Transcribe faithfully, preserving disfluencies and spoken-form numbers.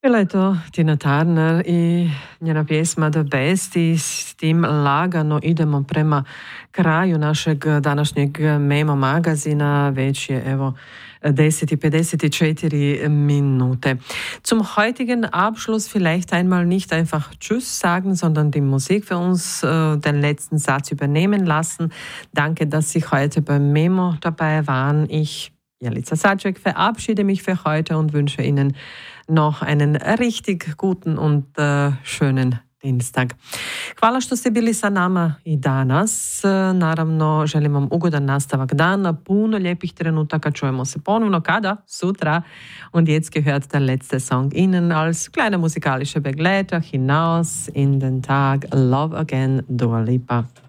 Bila je to Tina Turner i njena pjesma The Best i s tim lagano idemo prema kraju našeg današnjeg Memo magazina. Već je evo deset i pedeset četiri Minute. Zum heutigen Abschluss vielleicht einmal nicht einfach Tschüss sagen, sondern die Musik für uns äh, den letzten Satz übernehmen lassen. Danke, dass Sie heute beim Memo dabei waren. Ich, Jelica Saček, verabschiede mich für heute und wünsche Ihnen noch einen richtig guten und uh, schönen Dienstag. Hvala što ste bili sa nama i danas. Naravno, želim vam ugodan nastavak dana, puno lijepih trenutaka. Čujemo se ponovno kada? Sutra. Und jetzt gehört der letzte Song Ihnen als kleine musikalische Begleiter hinaus in den Tag. Love Again, Dua Lipa.